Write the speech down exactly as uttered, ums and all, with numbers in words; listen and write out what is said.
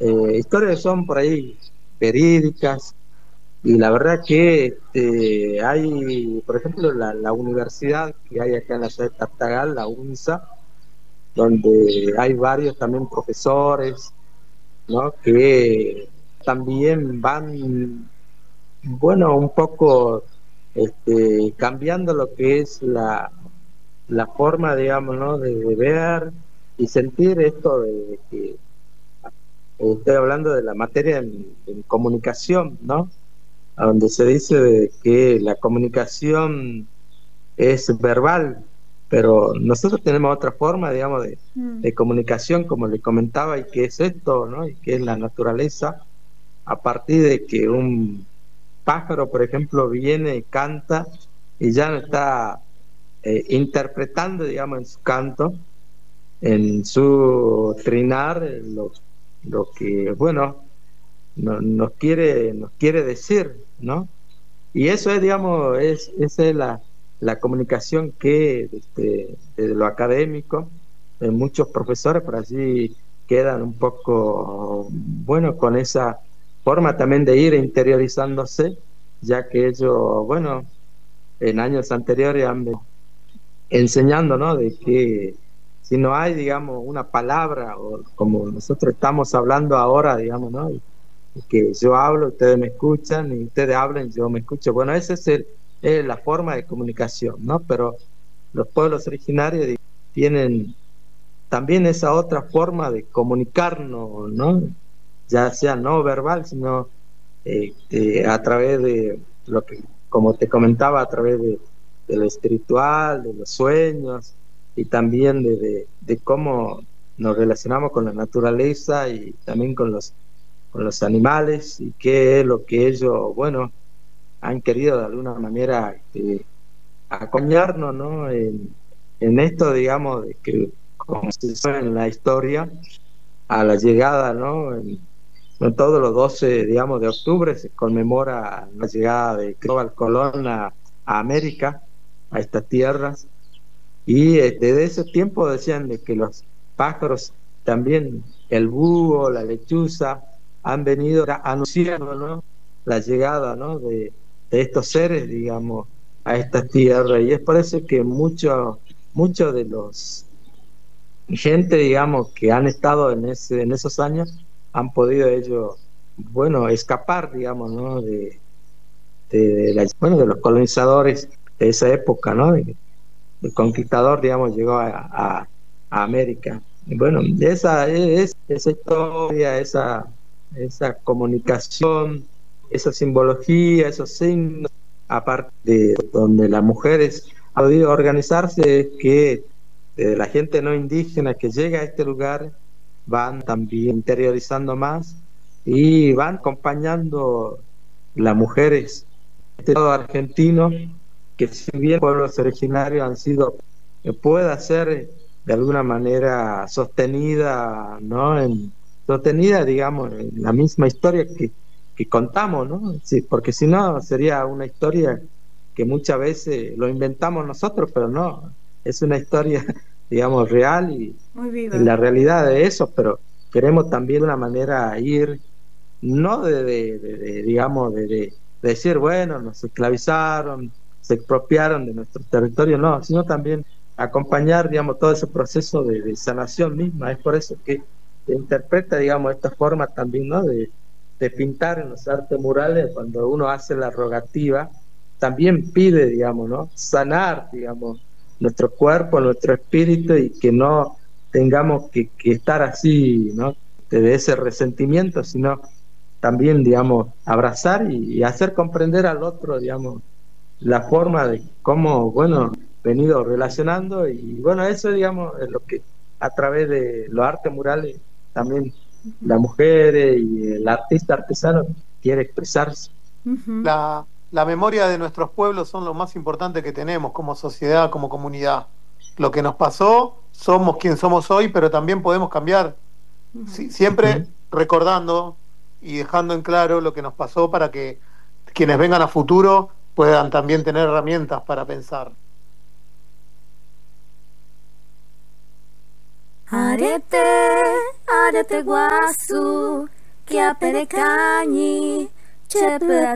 eh, historias que son por ahí verídicas, y la verdad que este, hay, por ejemplo, la, la universidad que hay acá en la ciudad de Tartagal, la UNSA, donde hay varios también profesores, ¿no? Que también van, bueno, un poco este, cambiando lo que es la, la forma, digamos, ¿no? De, de ver y sentir esto de, de que eh, estoy hablando de la materia en, en comunicación, ¿no? A donde se dice de que la comunicación es verbal, pero nosotros tenemos otra forma, digamos, de, Mm. de comunicación, como le comentaba, y que es esto, ¿no? Y que es la naturaleza, a partir de que un pájaro, por ejemplo, viene y canta y ya no está eh, interpretando, digamos, en su canto, en su trinar, eh, lo, lo que, bueno, no- nos quiere, nos quiere decir, ¿no? Y eso es, digamos, es, esa es la, la comunicación que este, desde lo académico, de muchos profesores por allí quedan un poco, bueno, con esa forma también de ir interiorizándose, ya que ellos, bueno, en años anteriores han venido enseñando, ¿no? De que si no hay, digamos, una palabra, o como nosotros estamos hablando ahora, digamos, ¿no? Y que yo hablo, ustedes me escuchan, y ustedes hablan, yo me escucho. Bueno, esa es, el- es la forma de comunicación, ¿no? Pero los pueblos originarios di- tienen también esa otra forma de comunicarnos, ¿no? Ya sea no verbal, sino eh, eh, a través de lo que, como te comentaba, a través de, de lo espiritual, de los sueños, y también de, de, de cómo nos relacionamos con la naturaleza y también con los, con los animales, y qué es lo que ellos, bueno, han querido de alguna manera este, acompañarnos, ¿no? En, en esto, digamos, de que, como se dice en la historia, a la llegada, ¿no? En, en todos los doce, digamos, de octubre se conmemora la llegada de Cristóbal Colón a, a América, a estas tierras, y eh, desde ese tiempo decían de que los pájaros, también el búho, la lechuza, han venido anunciando, ¿no? La llegada, ¿no? de, de estos seres, digamos, a esta tierra. Y es por eso que muchos muchos de los gente, digamos, que han estado en ese, en esos años, han podido ellos, bueno, escapar, digamos, ¿no? De, de, de la- bueno, de los colonizadores de esa época, ¿no? De- el conquistador, digamos, llegó a, a- a América. Y bueno, esa es esa historia, esa, esa comunicación, esa simbología, esos signos, aparte de donde las mujeres han podido organizarse, es que eh, la gente no indígena que llega a este lugar van también interiorizando más y van acompañando las mujeres de este lado argentino, que si bien pueblos originarios han sido, eh, pueda ser eh, de alguna manera sostenida, ¿no? En, sostenida, digamos, en la misma historia que, que contamos, ¿no? Sí, porque si no sería una historia que muchas veces lo inventamos nosotros, pero no, es una historia, digamos, real, y, Muy y viva. la realidad de eso, pero queremos también de una manera ir no de, de, de, de, digamos, de, de, decir, bueno, nos esclavizaron, se expropiaron de nuestro territorio, no, sino también acompañar, digamos, todo ese proceso de, de sanación misma. Es por eso que se interpreta, digamos, esta forma también, ¿no? De, de pintar en los artes murales, cuando uno hace la rogativa, también pide, digamos, ¿no? Sanar, digamos, nuestro cuerpo, nuestro espíritu, y que no tengamos que, que estar así, ¿no? De ese resentimiento, sino también, digamos, abrazar y, y hacer comprender al otro, digamos, la forma de cómo, bueno, venido relacionando. Y bueno, eso, digamos, es lo que a través de los artes murales también Ujú. la mujer y el artista artesano quiere expresarse. Ujú. La, la memoria de nuestros pueblos son lo más importante que tenemos como sociedad, como comunidad. Lo que nos pasó, somos quien somos hoy, pero también podemos cambiar. Ujú. Sí, siempre Ujú. recordando y dejando en claro lo que nos pasó para que quienes vengan a futuro puedan también tener herramientas para pensar. Arete. ada te guasu, que apere cañi,